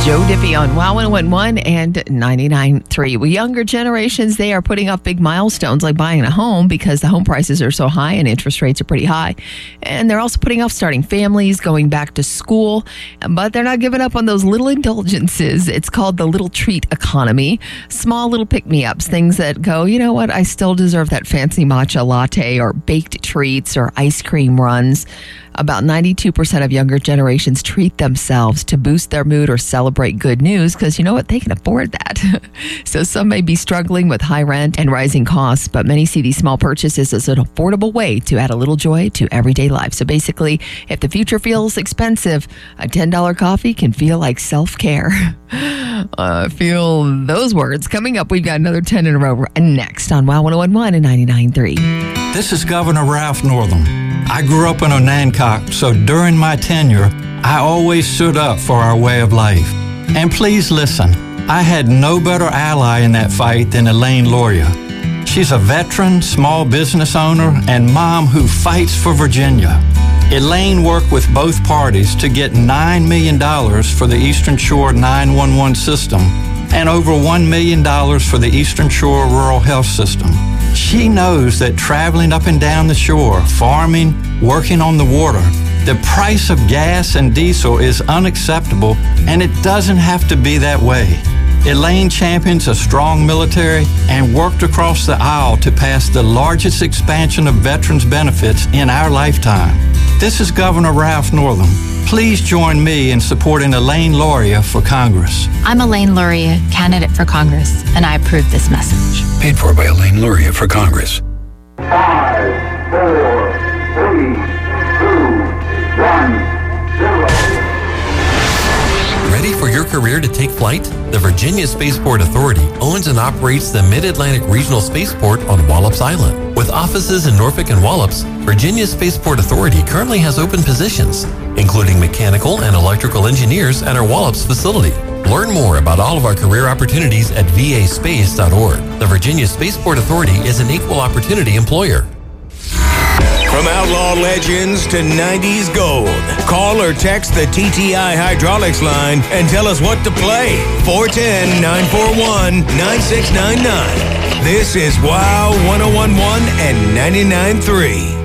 Joe Diffie on Wow 101 and 99.3. Well, younger generations, they are putting up big milestones like buying a home because the home prices are so high and interest rates are pretty high. And they're also putting off starting families, going back to school, but they're not giving up on those little indulgences. It's called the little treat economy. Small little pick-me-ups, things that go, you know what, I still deserve that fancy matcha latte or baked treats or ice cream runs. About 92% of younger generations treat themselves to boost their mood or celebrate good news because, you know what, they can afford that. So some may be struggling with high rent and rising costs, but many see these small purchases as an affordable way to add a little joy to everyday life. So basically, if the future feels expensive, a $10 coffee can feel like self-care. Feel those words. Coming up, we've got another 10 in a row next on Wow 101 and 99.3. This is Governor Ralph Northam. I grew up in Onancock, so during my tenure, I always stood up for our way of life. And please listen, I had no better ally in that fight than Elaine Loria. She's a veteran, small business owner, and mom who fights for Virginia. Elaine worked with both parties to get $9 million for the Eastern Shore 911 system and over $1 million for the Eastern Shore Rural Health System. She knows that traveling up and down the shore, farming, working on the water, the price of gas and diesel is unacceptable, and it doesn't have to be that way. Elaine champions a strong military and worked across the aisle to pass the largest expansion of veterans benefits in our lifetime. This is Governor Ralph Northam. Please join me in supporting Elaine Loria for Congress. I'm Elaine Loria, candidate for Congress, and I approve this message. Paid for by Elaine Loria for Congress. 5, 4, 3, 2, 1, 0. Ready for your career to take flight? The Virginia Spaceport Authority owns and operates the Mid-Atlantic Regional Spaceport on Wallops Island. With offices in Norfolk and Wallops, Virginia Spaceport Authority currently has open positions, including mechanical and electrical engineers at our Wallops facility. Learn more about all of our career opportunities at vaspace.org. The Virginia Spaceport Authority is an equal opportunity employer. From outlaw legends to 90s gold, call or text the TTI Hydraulics line and tell us what to play. 410-941-9699. This is Wow 101.1 and 99.3.